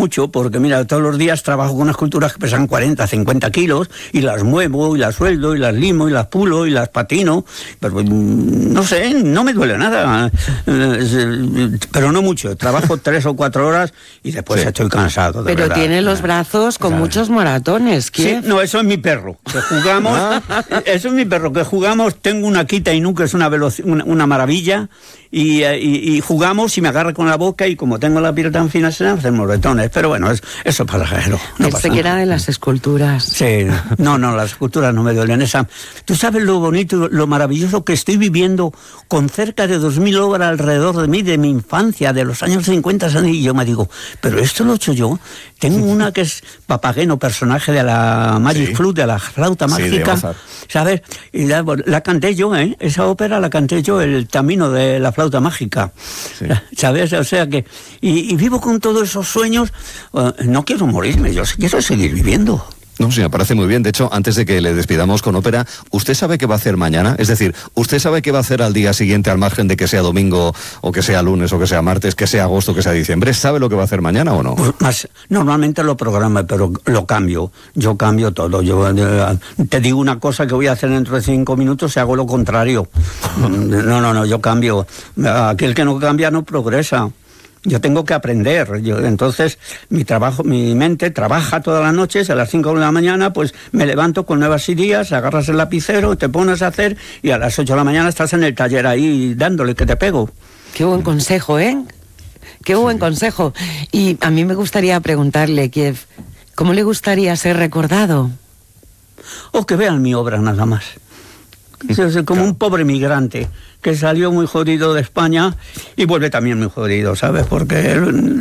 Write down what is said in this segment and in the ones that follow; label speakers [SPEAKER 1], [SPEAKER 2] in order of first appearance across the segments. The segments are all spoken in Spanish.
[SPEAKER 1] mucho, porque mira, todos los días trabajo con unas esculturas que pesan 40, 50 kilos, y las muevo, y las sueldo, y las limo, y las pulo, y las patino, pero no sé, no me duele nada, pero no mucho, trabajo 3 o 4 horas, y después estoy cansado, de
[SPEAKER 2] Pero
[SPEAKER 1] verdad.
[SPEAKER 2] tiene los brazos con muchos moratones, ¿qué?
[SPEAKER 1] Sí, no, eso es mi perro, que jugamos, eso es mi perro, que jugamos, tengo una Akita Inu, que es una maravilla, y jugamos y me agarra con la boca, y como tengo la piel tan fina se me hacen moretones, pero bueno, eso es pasajero. No pasa
[SPEAKER 2] que era
[SPEAKER 1] nada.
[SPEAKER 2] de las esculturas.
[SPEAKER 1] Sí, no, las esculturas no me duelen. Tú sabes lo bonito, lo maravilloso que estoy viviendo con cerca de 2.000 obras alrededor de mí, de mi infancia, de los años 50, y yo me digo, pero esto lo he hecho yo. Tengo una que es Papageno, personaje de la Magic Flute, de la flauta mágica, ¿sabes? Y la canté yo, esa ópera la canté yo, el Tamino de la flauta mágica, ¿sabes? O sea que, y vivo con todos esos sueños, no quiero morirme, yo quiero seguir viviendo.
[SPEAKER 3] No, sí, me parece muy bien. De hecho, antes de que le despidamos con ópera, ¿usted sabe qué va a hacer mañana? Es decir, ¿usted sabe qué va a hacer al día siguiente, al margen de que sea domingo, o que sea lunes, o que sea martes, que sea agosto, que sea diciembre? ¿Sabe lo que va a hacer mañana o no?
[SPEAKER 1] Pues normalmente lo programo, pero lo cambio. Yo cambio todo. Yo te digo una cosa que voy a hacer dentro de 5 minutos y hago lo contrario. No, yo cambio. Aquel que no cambia no progresa. Yo tengo que aprender, entonces mi mente trabaja todas las noches, a las 5 de la mañana pues me levanto con nuevas ideas, agarras el lapicero, te pones a hacer y a las 8 de la mañana estás en el taller ahí dándole que te pego.
[SPEAKER 2] Qué buen consejo, ¿eh? Qué buen consejo. Y a mí me gustaría preguntarle, Kiev, ¿cómo le gustaría ser recordado?
[SPEAKER 1] O que vean mi obra nada más. Como un pobre migrante que salió muy jodido de España y vuelve también muy jodido, ¿sabes? Porque...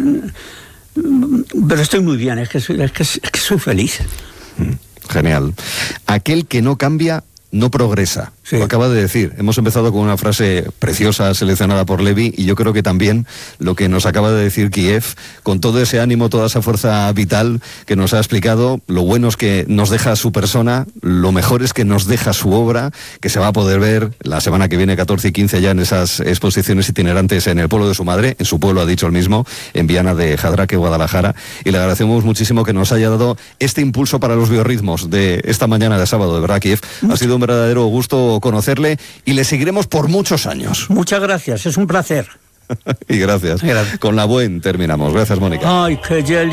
[SPEAKER 1] Pero estoy muy bien, es que soy feliz.
[SPEAKER 3] Genial. Aquel que no cambia, no progresa. Sí. Lo acaba de decir. Hemos empezado con una frase preciosa seleccionada por Levi, y yo creo que también lo que nos acaba de decir Kiev, con todo ese ánimo, toda esa fuerza vital que nos ha explicado, lo bueno es que nos deja su persona, lo mejor es que nos deja su obra, que se va a poder ver la semana que viene, 14 y 15, ya en esas exposiciones itinerantes en el pueblo de su madre, en su pueblo, ha dicho él mismo, en Viana de Jadraque, Guadalajara, y le agradecemos muchísimo que nos haya dado este impulso para los biorritmos de esta mañana de sábado, de verdad, Kiev. Ha sido un verdadero gusto conocerle y le seguiremos por muchos años.
[SPEAKER 1] Muchas gracias, es un placer.
[SPEAKER 3] Y gracias. Con la buen terminamos. Gracias, Mónica.
[SPEAKER 1] Ay, qué